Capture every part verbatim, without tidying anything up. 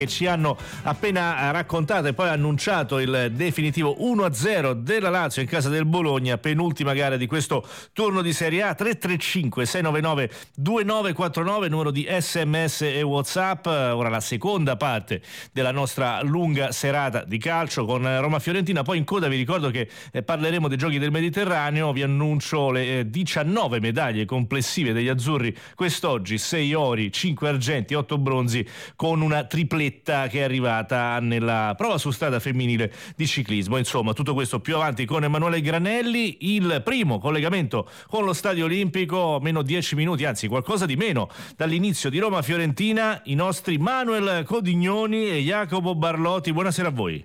che ci hanno appena raccontato e poi annunciato il definitivo uno a zero della Lazio in casa del Bologna, penultima gara di questo turno di Serie A. Tre tre cinque sei nove nove due nove quattro nove, numero di sms e WhatsApp. Ora la seconda parte della nostra lunga serata di calcio con Roma-Fiorentina. Poi in coda vi ricordo che parleremo dei Giochi del Mediterraneo. Vi annuncio le diciannove medaglie complessive degli azzurri quest'oggi: sei ori, cinque argenti, otto bronzi, con una tripletta che è arrivata nella prova su strada femminile di ciclismo. Insomma, tutto questo più avanti con Emanuele Granelli. Il primo collegamento con lo Stadio Olimpico, meno dieci minuti, anzi qualcosa di meno, dall'inizio di Roma-Fiorentina. I nostri Manuel Codignoni e Jacopo Barlotti. Buonasera a voi.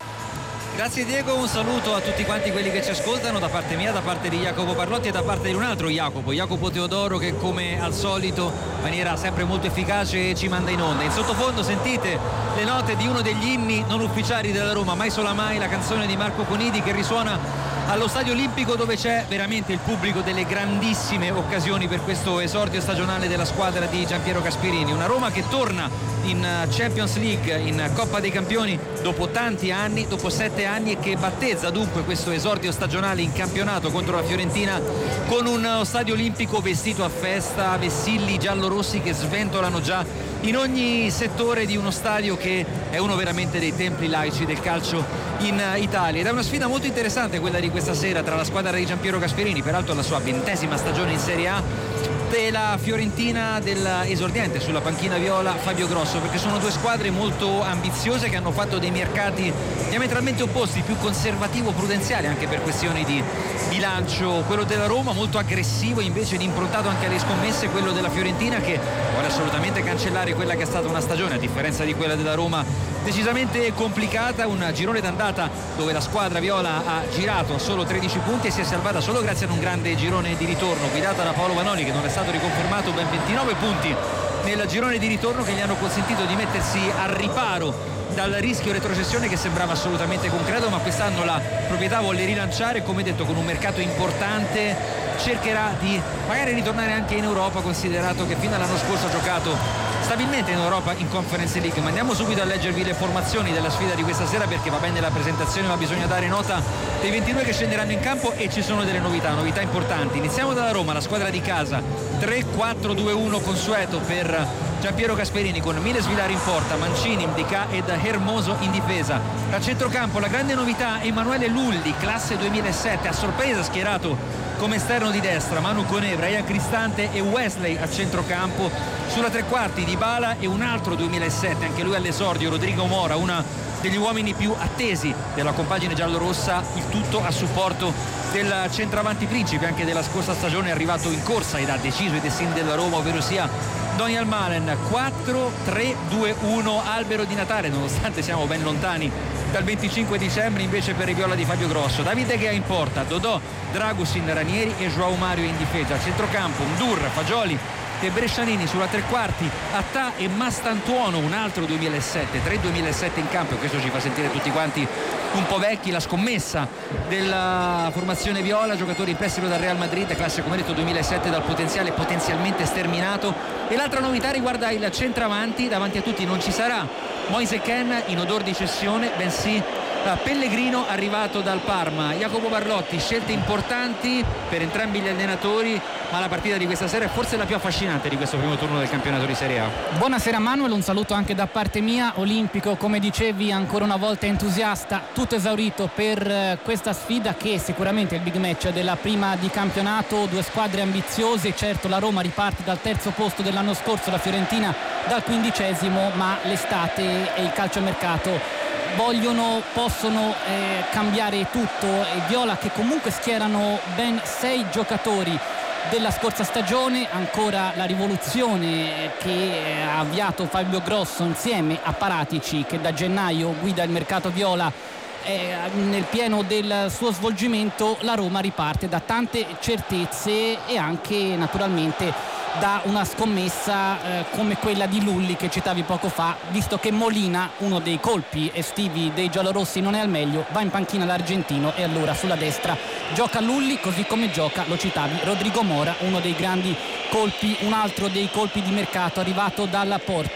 Grazie Diego, un saluto a tutti quanti quelli che ci ascoltano da parte mia, da parte di Jacopo Barlotti e da parte di un altro Jacopo, Jacopo Teodoro, che come al solito in maniera sempre molto efficace ci manda in onda. In sottofondo sentite le note di uno degli inni non ufficiali della Roma, Mai Sola Mai, la canzone di Marco Conidi che risuona allo Stadio Olimpico, dove c'è veramente il pubblico delle grandissime occasioni per questo esordio stagionale della squadra di Giampiero Gasperini. Una Roma che torna in Champions League, in Coppa dei Campioni dopo tanti anni, dopo sette anni, e che battezza dunque questo esordio stagionale in campionato contro la Fiorentina con un Stadio Olimpico vestito a festa, vessilli giallorossi che sventolano già in ogni settore di uno stadio che è uno veramente dei templi laici del calcio in Italia. Ed è una sfida molto interessante quella di questa sera tra la squadra di Giampiero Gasperini, peraltro la sua ventesima stagione in Serie A, e la Fiorentina dell'esordiente sulla panchina viola Fabio Grosso, perché sono due squadre molto ambiziose che hanno fatto dei mercati diametralmente opposti, più conservativo, prudenziale anche per questioni di bilancio. Quello della Roma molto aggressivo invece ed improntato anche alle scommesse, quello della Fiorentina che vuole assolutamente cancellare quella che è stata una stagione, a differenza di quella della Roma, decisamente complicata. Un girone d'andata dove la squadra viola ha girato solo tredici punti e si è salvata solo grazie ad un grande girone di ritorno guidata da Paolo Vanoli, che non è stato riconfermato, ben ventinove punti nel girone di ritorno che gli hanno consentito di mettersi al riparo dal rischio retrocessione che sembrava assolutamente concreto, ma quest'anno la proprietà volle rilanciare, come detto, con un mercato importante. Cercherà di magari ritornare anche in Europa, considerato che fino all'anno scorso ha giocato stabilmente in Europa in Conference League. Ma andiamo subito a leggervi le formazioni della sfida di questa sera, perché va bene la presentazione ma bisogna dare nota dei ventidue che scenderanno in campo e ci sono delle novità, novità importanti. Iniziamo dalla Roma, la squadra di casa, tre quattro due uno consueto per Giampiero Gasperini, con Miles Villar in porta, Mancini, Mdicà ed Hermoso in difesa. A centrocampo la grande novità, Emanuele Lulli, classe duemilasette, a sorpresa schierato come esterno di destra, Manu Kone, Brian Cristante e Wesley a centrocampo. Sulla tre quarti Dybala e un altro duemilasette, anche lui all'esordio, Rodrigo Mora, una degli uomini più attesi della compagine giallorossa, il tutto a supporto del centravanti principe anche della scorsa stagione, arrivato in corsa ed ha deciso i destini della Roma, ovvero sia Daniel Malen. Quattro tre due uno, albero di Natale, nonostante siamo ben lontani dal venticinque dicembre, invece per i viola di Fabio Grosso. Davide Gea in porta, Dodò, Dragusin, Ranieri e Joao Mario in difesa. A centrocampo Ndur, Fagioli e Brescianini. Sulla tre quarti Attà e Mastantuono, un altro duemilasette, tre duemilasette in campo, e questo ci fa sentire tutti quanti un po' vecchi. La scommessa della formazione viola, giocatori in prestito dal Real Madrid, classe come detto duemilasette, dal potenziale potenzialmente sterminato. E l'altra novità riguarda il centravanti. Davanti a tutti non ci sarà Moise Kean in odor di cessione, bensì Pellegrino arrivato dal Parma. Jacopo Barlotti, scelte importanti per entrambi gli allenatori, ma la partita di questa sera è forse la più affascinante di questo primo turno del campionato di Serie A. Buonasera Manuel, un saluto anche da parte mia. Olimpico, come dicevi, ancora una volta entusiasta, tutto esaurito per questa sfida che sicuramente è il big match della prima di campionato. Due squadre ambiziose, certo la Roma riparte dal terzo posto dell'anno scorso, la Fiorentina dal quindicesimo, ma l'estate e il calciomercato vogliono, possono eh, cambiare tutto. E viola che comunque schierano ben sei giocatori della scorsa stagione, ancora la rivoluzione che ha avviato Fabio Grosso insieme a Paratici, che da gennaio guida il mercato viola eh, nel pieno del suo svolgimento. La Roma riparte da tante certezze e anche naturalmente da una scommessa eh, come quella di Lulli che citavi poco fa, visto che Molina, uno dei colpi estivi dei giallorossi, non è al meglio, va in panchina l'argentino e allora sulla destra gioca Lulli, così come gioca, lo citavi, Rodrigo Mora, uno dei grandi colpi, un altro dei colpi di mercato arrivato dal Porto.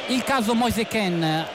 Il caso Moise Kean,